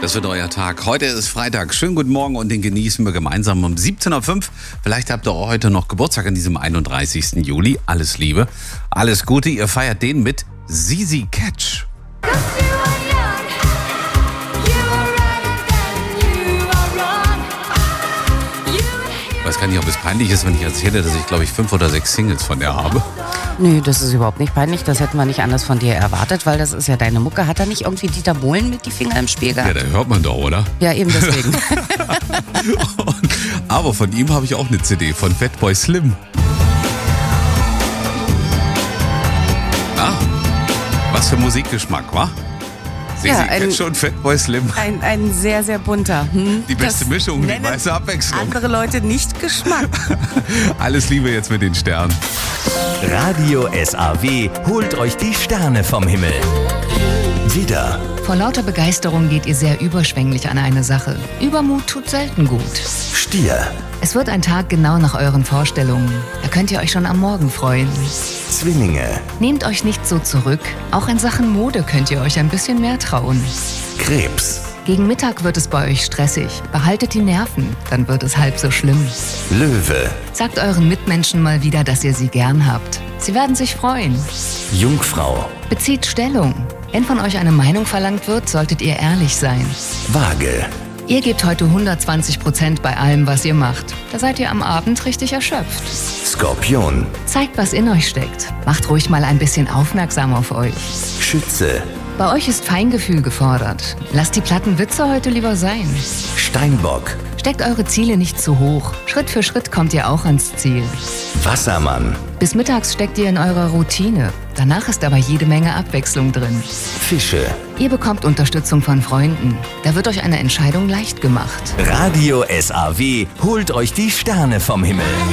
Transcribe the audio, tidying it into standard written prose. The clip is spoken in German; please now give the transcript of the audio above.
Das wird euer Tag. Heute ist Freitag. Schönen guten Morgen und den genießen wir gemeinsam um 17.05 Uhr. Vielleicht habt ihr auch heute noch Geburtstag an diesem 31. Juli. Alles Liebe, alles Gute. Ihr feiert den mit Sisi Catch. Ich weiß gar nicht, ob es peinlich ist, wenn ich erzähle, dass ich, glaube ich, 5 oder 6 Singles von der habe. Nö, das ist überhaupt nicht peinlich. Das hätten wir nicht anders von dir erwartet, weil das ist ja deine Mucke. Hat da nicht irgendwie Dieter Bohlen mit die Finger im Spiel gehabt? Ja, da hört man doch, oder? Ja, eben deswegen. Aber von ihm habe ich auch eine CD, von Fatboy Slim. Was für Musikgeschmack, wa? Sisi Catch und Fatboy Slim. Ein sehr, sehr bunter. Die beste Mischung, die meiste Abwechslung. Andere Leute nicht Geschmack. Alles Liebe jetzt mit den Sternen. Radio SAW holt euch die Sterne vom Himmel. Widder, Vor lauter Begeisterung geht ihr sehr überschwänglich an eine Sache. Übermut tut selten gut. Stier, Es wird ein Tag genau nach euren Vorstellungen. Da könnt ihr euch schon am Morgen freuen. Zwillinge, Nehmt euch nicht so zurück. Auch in Sachen Mode könnt ihr euch ein bisschen mehr trauen. Krebs, Gegen Mittag wird es bei euch stressig. Behaltet die Nerven, dann wird es halb so schlimm. Löwe, Sagt euren Mitmenschen mal wieder, dass ihr sie gern habt. Sie werden sich freuen. Jungfrau, Bezieht Stellung. Wenn von euch eine Meinung verlangt wird, solltet ihr ehrlich sein. Waage, Ihr gebt heute 120% bei allem, was ihr macht. Da seid ihr am Abend richtig erschöpft. Skorpion, Zeigt, was in euch steckt. Macht ruhig mal ein bisschen aufmerksam auf euch. Schütze, Bei euch ist Feingefühl gefordert. Lasst die platten Witze heute lieber sein. Steinbock, Steckt eure Ziele nicht zu hoch. Schritt für Schritt kommt ihr auch ans Ziel. Wassermann, Bis mittags steckt ihr in eurer Routine. Danach ist aber jede Menge Abwechslung drin. Fische. Ihr bekommt Unterstützung von Freunden. Da wird euch eine Entscheidung leicht gemacht. Radio SAW holt euch die Sterne vom Himmel.